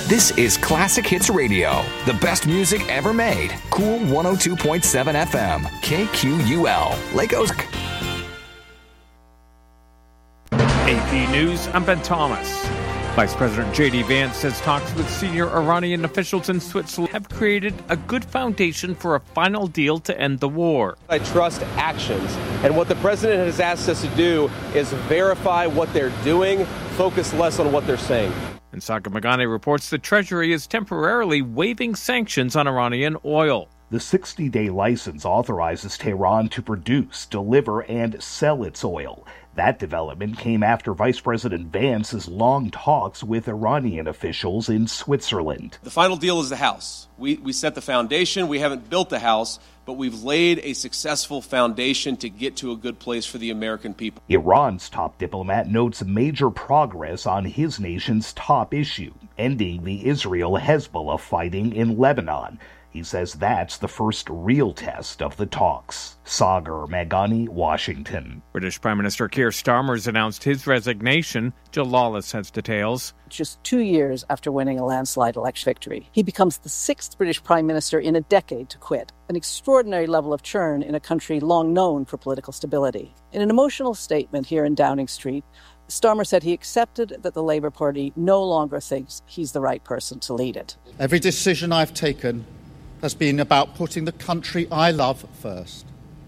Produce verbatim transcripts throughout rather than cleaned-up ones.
This is Classic Hits Radio, the best music ever made. Cool one oh two point seven F M, K Q U L, Lake Ozark. A P News, I'm Ben Thomas. Vice President J D Vance says talks with senior Iranian officials in Switzerland have created a good foundation for a final deal to end the war. I trust actions, and what the president has asked us to do is verify what they're doing, focus less on what they're saying. And Saga Magane reports the Treasury is temporarily waiving sanctions on Iranian oil. The sixty-day license authorizes Tehran to produce, deliver, and sell its oil. That development came after Vice President Vance's long talks with Iranian officials in Switzerland. The final deal is the house. We, we set the foundation. We haven't built the house, but we've laid a successful foundation to get to a good place for the American people. Iran's top diplomat notes major progress on his nation's top issue, ending the Israel-Hezbollah fighting in Lebanon. He says that's the first real test of the talks. Sagar Magani, Washington. British Prime Minister Keir Starmer has announced his resignation. Jill Lawless has details. Just two years after winning a landslide election victory, he becomes the sixth British Prime Minister in a decade to quit, an extraordinary level of churn in a country long known for political stability. In an emotional statement here in Downing Street, Starmer said he accepted that the Labour Party no longer thinks he's the right person to lead it. Every decision I've taken has been about putting the country I love first.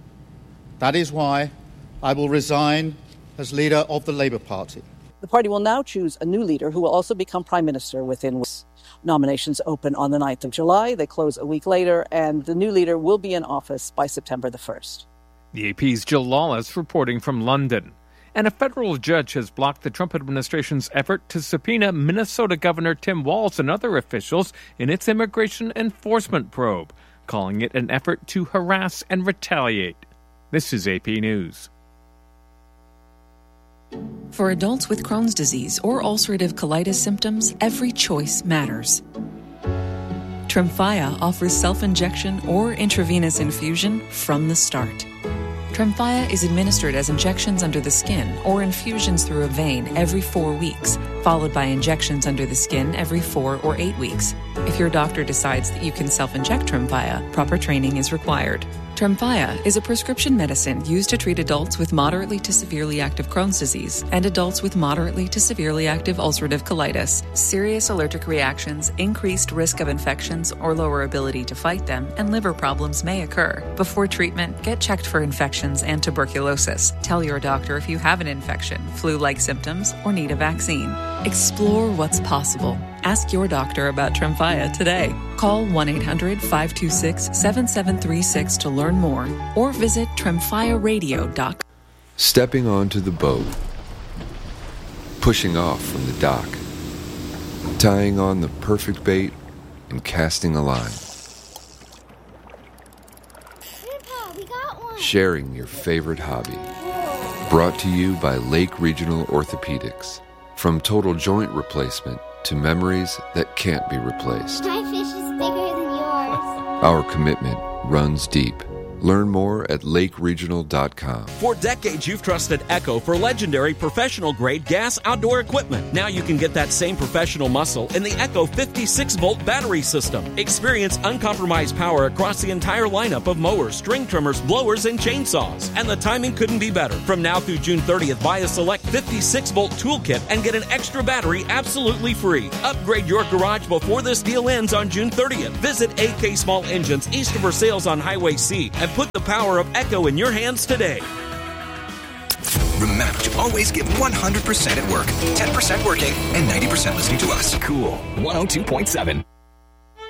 That is why I will resign as leader of the Labour Party. The party will now choose a new leader who will also become Prime Minister within weeks. Nominations open on the ninth of July, they close a week later, and the new leader will be in office by September the first. The A P's Jill Lawless reporting from London. And a federal judge has blocked the Trump administration's effort to subpoena Minnesota Governor Tim Walz and other officials in its immigration enforcement probe, calling it an effort to harass and retaliate. This is A P News. For adults with Crohn's disease or ulcerative colitis symptoms, every choice matters. Tremfya offers self-injection or intravenous infusion from the start. Tremfya is administered as injections under the skin or infusions through a vein every four weeks, followed by injections under the skin every four or eight weeks. If your doctor decides that you can self-inject Tremfya, proper training is required. Tremfya is a prescription medicine used to treat adults with moderately to severely active Crohn's disease and adults with moderately to severely active ulcerative colitis. Serious allergic reactions, increased risk of infections or lower ability to fight them, and liver problems may occur. Before treatment, get checked for infections and tuberculosis. Tell your doctor if you have an infection, flu-like symptoms, or need a vaccine. Explore what's possible. Ask your doctor about Tremfya today. Call one eight hundred five two six seven seven three six to learn more or visit tremfya radio dot com. Stepping onto the boat, pushing off from the dock, tying on the perfect bait, and casting a line. Grandpa, we got one. Sharing your favorite hobby. Brought to you by Lake Regional Orthopedics. From total joint replacement to memories that can't be replaced. My fish is bigger than yours. Our commitment runs deep. Learn more at lake regional dot com. For decades, you've trusted Echo for legendary professional-grade gas outdoor equipment. Now you can get that same professional muscle in the Echo fifty-six volt battery system. Experience uncompromised power across the entire lineup of mowers, string trimmers, blowers, and chainsaws. And the timing couldn't be better. From now through June thirtieth, buy a select fifty-six volt toolkit and get an extra battery absolutely free. Upgrade your garage before this deal ends on June thirtieth. Visit A K Small Engines east of Versailles on Highway C and put the power of Echo in your hands today. Remember to always give one hundred percent at work. ten percent working and ninety percent listening to us. Cool one oh two point seven.